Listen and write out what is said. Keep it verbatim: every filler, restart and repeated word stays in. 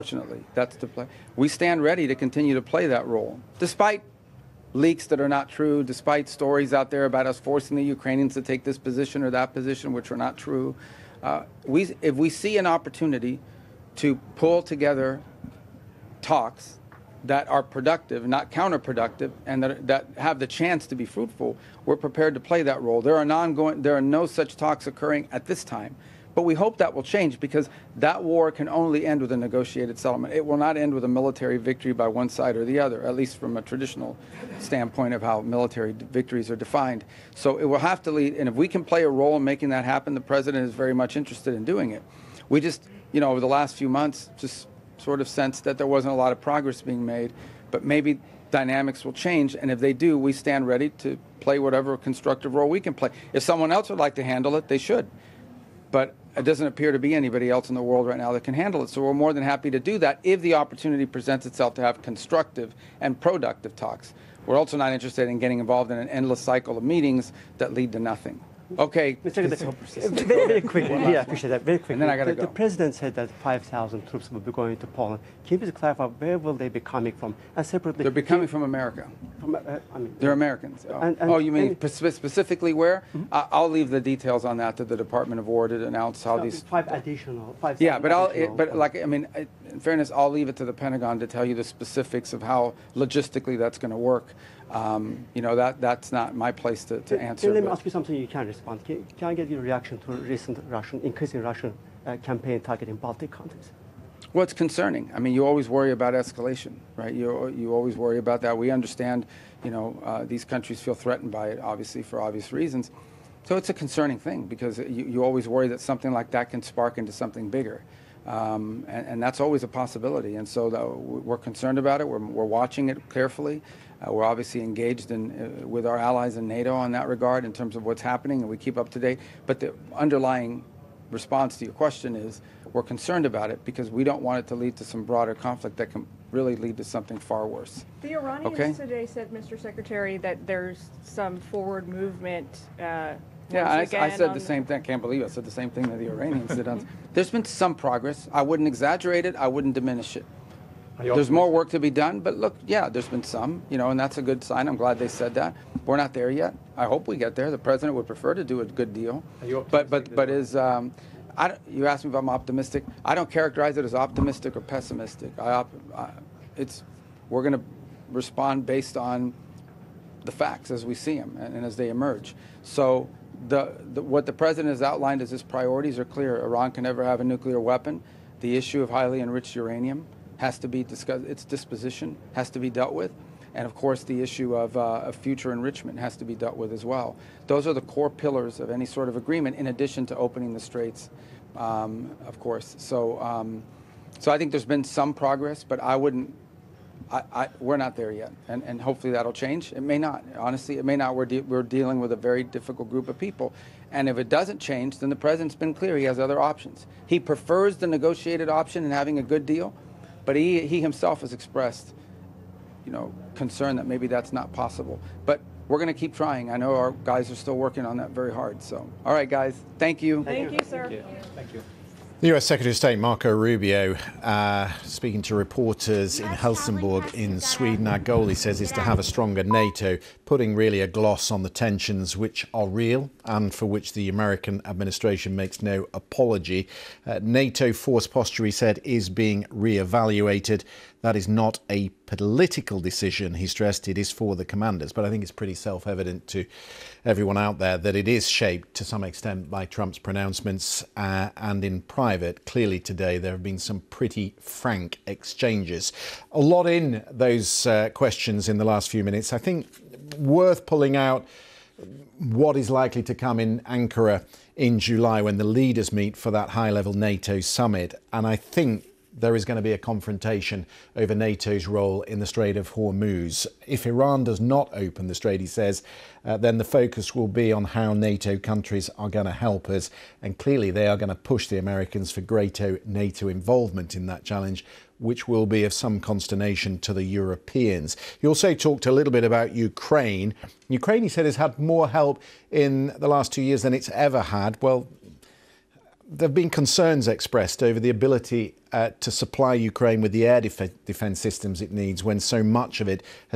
Unfortunately, that's to play. We stand ready to continue to play that role, despite leaks that are not true, despite stories out there about us forcing the Ukrainians to take this position or that position, which are not true. Uh, we, if we see an opportunity to pull together talks that are productive, not counterproductive, and that, that have the chance to be fruitful, we're prepared to play that role. There are, non-going, there are no such talks occurring at this time. But we hope that will change, because that war can only end with a negotiated settlement. It will not end with a military victory by one side or the other, at least from a traditional standpoint of how military victories are defined. So it will have to lead, and if we can play a role in making that happen, the president is very much interested in doing it. We just, you know, over the last few months, just sort of sensed that there wasn't a lot of progress being made, but maybe dynamics will change, and if they do, we stand ready to play whatever constructive role we can play. If someone else would like to handle it, they should. But it doesn't appear to be anybody else in the world right now that can handle it. So we're more than happy to do that if the opportunity presents itself to have constructive and productive talks. We're also not interested in getting involved in an endless cycle of meetings that lead to nothing. Okay. Mister Very, very quickly, yeah, I appreciate that. Very quickly. And then I gotta the, go. The president said that five thousand troops will be going to Poland. Can you please clarify where will they be coming from? And separately, they're be coming from America. From, uh, I mean, they're Americans. Oh, and, and, oh you mean and, specifically where? Mm-hmm. I, I'll leave the details on that to the Department of War to announce how no, these five additional. Five yeah, but I'll. It, but like I mean, in fairness, I'll leave it to the Pentagon to tell you the specifics of how logistically that's going to work. Um, you know, that that's not my place to, to answer. Then let me ask you something you can respond. Can, can I get your reaction to recent Russian, increasing Russian uh, campaign targeting Baltic countries? Well, it's concerning. I mean, you always worry about escalation, right? You you always worry about that. We understand, you know, uh, these countries feel threatened by it, obviously, for obvious reasons. So it's a concerning thing, because you, you always worry that something like that can spark into something bigger. Um, and, and that's always a possibility. And so the, we're concerned about it. We're, we're watching it carefully. Uh, we're obviously engaged in, uh, with our allies in NATO on that regard in terms of what's happening, and we keep up to date. But the underlying response to your question is we're concerned about it because we don't want it to lead to some broader conflict that can really lead to something far worse. The Iranians okay? today said, Mister Secretary, that there's some forward movement. Uh, Yeah, I, I said the the same thing. I can't believe I said the same thing that the Iranians did. On, there's been some progress. I wouldn't exaggerate it. I wouldn't diminish it. There's more work to be done, but look, yeah, there's been some, you know, and that's a good sign. I'm glad they said that. We're not there yet. I hope we get there. The president would prefer to do a good deal. But but but is um, I don't, you asked me if I'm optimistic. I don't characterize it as optimistic or pessimistic. I, op, I it's we're going to respond based on the facts as we see them and, and as they emerge. So. The, the, what the president has outlined as his priorities are clear. Iran can never have a nuclear weapon. The issue of highly enriched uranium has to be discussed. Its disposition has to be dealt with. And, of course, the issue of, uh, of future enrichment has to be dealt with as well. Those are the core pillars of any sort of agreement, in addition to opening the straits, um, of course. So, um, so I think there's been some progress, but I wouldn't I, I, we're not there yet, and, and hopefully that'll change. It may not. Honestly, it may not. We're, de we're dealing with a very difficult group of people. And if it doesn't change, then the president's been clear he has other options. He prefers the negotiated option and having a good deal, but he, he himself has expressed, you know, concern that maybe that's not possible. But we're going to keep trying. I know our guys are still working on that very hard. So, all right, guys, thank you. Thank you, sir. Thank you. Thank you. The U S Secretary of State Marco Rubio uh, speaking to reporters in Helsingborg in Sweden. Our goal, he says, is to have a stronger NATO, putting really a gloss on the tensions which are real and for which the American administration makes no apology. Uh, NATO force posture, he said, is being re-evaluated. That is not a political decision, he stressed. It is for the commanders. But I think it's pretty self-evident to everyone out there that it is shaped to some extent by Trump's pronouncements. Uh, and in private, clearly today, there have been some pretty frank exchanges. A lot in those uh, questions in the last few minutes. I think worth pulling out what is likely to come in Ankara in July when the leaders meet for that high-level NATO summit. And I think there is going to be a confrontation over NATO's role in the Strait of Hormuz. If Iran does not open the strait, he says, uh, then the focus will be on how NATO countries are going to help us. And clearly they are going to push the Americans for greater NATO involvement in that challenge, which will be of some consternation to the Europeans. He also talked a little bit about Ukraine. Ukraine, he said, has had more help in the last two years than it's ever had. Well, there have been concerns expressed over the ability uh, to supply Ukraine with the air def- defence systems it needs when so much of it